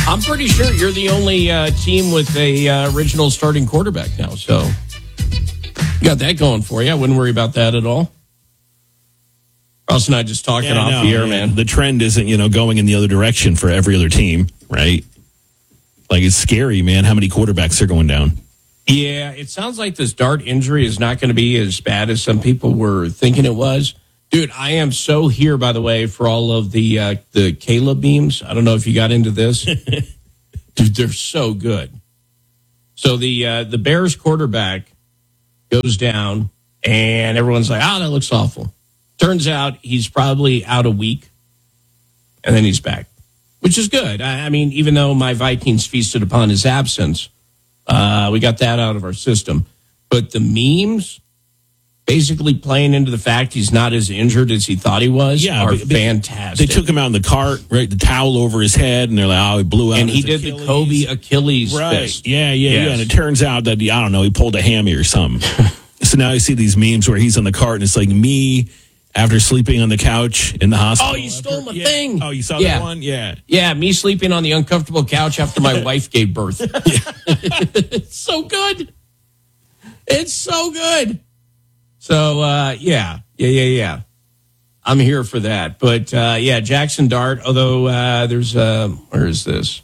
I'm pretty sure you're the only team with a original starting quarterback now. So you got that going for you. I wouldn't worry about that at all. Ross and I just talking off the air, man. The trend isn't, going in the other direction for every other team, right? Like, it's scary, man, how many quarterbacks are going down. Yeah, it sounds like this Dart injury is not going to be as bad as some people were thinking it was. Dude, I am so here, by the way, for all of the Caleb beams. I don't know if you got into this. Dude, they're so good. So the Bears quarterback goes down, and everyone's like, that looks awful. Turns out he's probably out a week, and then he's back, which is good. I mean, even though my Vikings feasted upon his absence, we got that out of our system. But the memes, basically playing into the fact he's not as injured as he thought he was, are fantastic. They took him out in the cart, right? The towel over his head, and they're like, he blew out. And he did the Kobe Achilles fist. Yeah. And it turns out that, I don't know, he pulled a hammy or something. So now you see these memes where he's on the cart, and it's like me after sleeping on the couch in the hospital. Oh, you stole my thing. Oh, you saw that one? Yeah. Yeah, me sleeping on the uncomfortable couch after my wife gave birth. It's so good. It's so good. So, yeah. I'm here for that. But, Jackson Dart, although there's, where is this?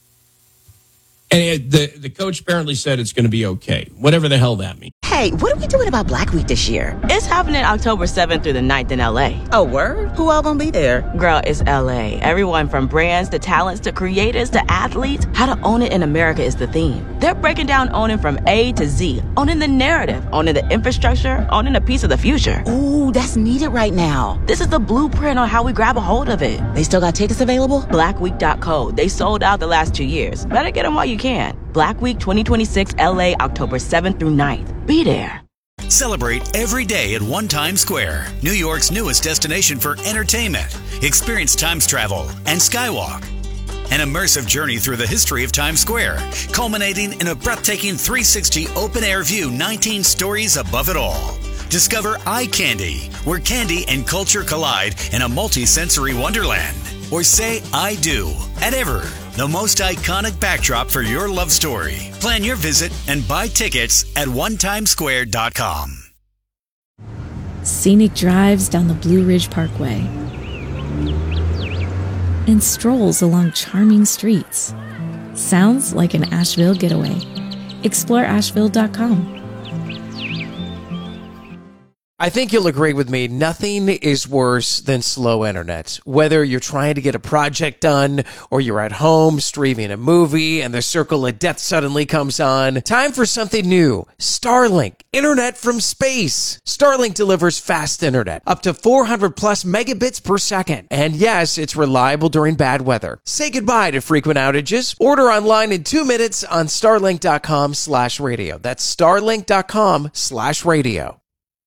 And the coach apparently said it's going to be okay, whatever the hell that means. Hey, what are we doing about Black Week this year? It's happening October 7th through the 9th in L.A. Oh, word? Who all gonna be there? Girl, it's L.A. Everyone from brands to talents to creators to athletes. How to own it in America is the theme. They're breaking down owning from A to Z, owning the narrative, owning the infrastructure, owning a piece of the future. Ooh, that's needed right now. This is the blueprint on how we grab a hold of it. They still got tickets available? Blackweek.co. They sold out the last 2 years. Better get them while you can. Black Week 2026 LA, October 7th through 9th. Be there. Celebrate every day at One Times Square, New York's newest destination for entertainment. Experience Times travel and Skywalk. An immersive journey through the history of Times Square, culminating in a breathtaking 360 open-air view, 19 stories above it all. Discover Eye Candy, where candy and culture collide in a multi-sensory wonderland. Or say I do at Ever, the most iconic backdrop for your love story. Plan your visit and buy tickets at onetimesquare.com. Scenic drives down the Blue Ridge Parkway and strolls along charming streets. Sounds like an Asheville getaway. Explore Asheville.com. I think you'll agree with me, nothing is worse than slow internet. Whether you're trying to get a project done or you're at home streaming a movie and the circle of death suddenly comes on, time for something new. Starlink, internet from space. Starlink delivers fast internet, up to 400 plus megabits per second. And yes, it's reliable during bad weather. Say goodbye to frequent outages. Order online in 2 minutes on starlink.com/radio. That's starlink.com/radio.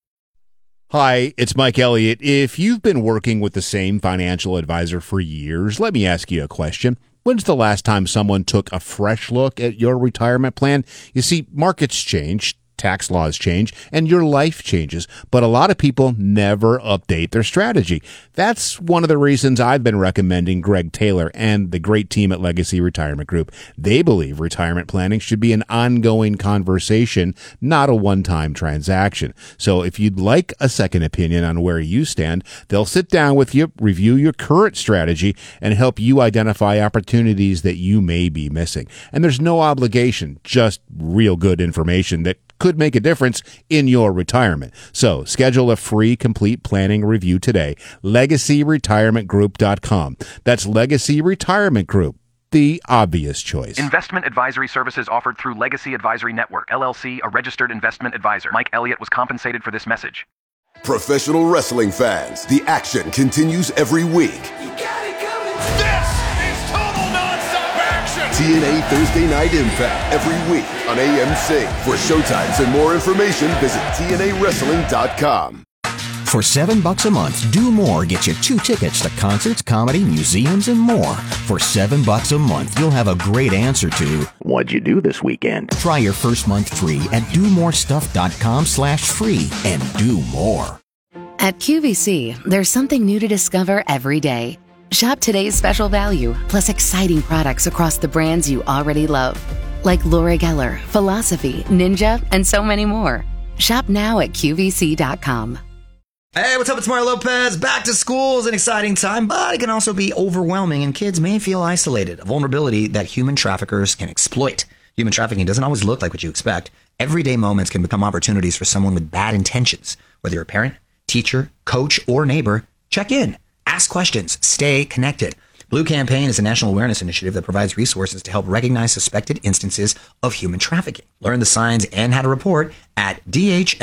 Hi, it's Mike Elliott. If you've been working with the same financial advisor for years, let me ask you a question. When's the last time someone took a fresh look at your retirement plan? You see, markets change, tax laws change, and your life changes, but a lot of people never update their strategy. That's one of the reasons I've been recommending Greg Taylor and the great team at Legacy Retirement Group. They believe retirement planning should be an ongoing conversation, not a one-time transaction. So if you'd like a second opinion on where you stand, they'll sit down with you, review your current strategy, and help you identify opportunities that you may be missing. And there's no obligation, just real good information that could make a difference in your retirement. So schedule a free complete planning review today. LegacyRetirementGroup.com. That's Legacy Retirement Group, the obvious choice. Investment advisory services offered through Legacy Advisory Network, LLC, a registered investment advisor. Mike Elliott was compensated for this message. Professional wrestling fans, the action continues every week. You got it coming. This is total nonstop action. TNA Thursday Night Impact every week on AMC. For showtimes and more information, visit TNAWrestling.com. For $7 a month, Do More gets you 2 tickets to concerts, comedy, museums, and more. For $7 a month, you'll have a great answer to, what'd you do this weekend? Try your first month free at domorestuff.com/free and do more. At QVC, there's something new to discover every day. Shop today's special value, plus exciting products across the brands you already love. Like Laura Geller, Philosophy, Ninja, and so many more. Shop now at QVC.com. Hey, what's up? It's Mario Lopez. Back to school is an exciting time, but it can also be overwhelming, and kids may feel isolated, a vulnerability that human traffickers can exploit. Human trafficking doesn't always look like what you expect. Everyday moments can become opportunities for someone with bad intentions. Whether you're a parent, teacher, coach, or neighbor, check in, ask questions, stay connected. Blue Campaign is a national awareness initiative that provides resources to help recognize suspected instances of human trafficking. Learn the signs and how to report at DH